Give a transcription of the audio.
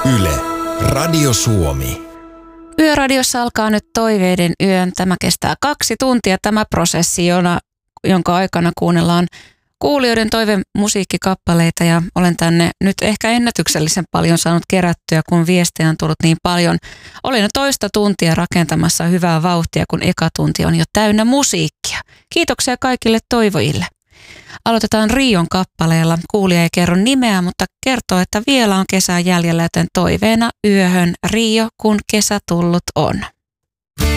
Yle, Radio Suomi. Yöradiossa alkaa nyt Toiveiden yön. Tämä kestää 2 tuntia tämä prosessi, jonka aikana kuunnellaan kuulijoiden toivemusiikkikappaleita ja olen tänne nyt ehkä ennätyksellisen paljon saanut kerättyä, kun viestejä on tullut niin paljon. Olin jo toista tuntia rakentamassa hyvää vauhtia, kun eka tunti on jo täynnä musiikkia. Kiitoksia kaikille toivojille. Aloitetaan Rion kappaleella. Kuulija ei kerro nimeä, mutta kertoo, että vielä on kesää jäljellä, joten toiveena yöhön Rio, kun kesä tullut on.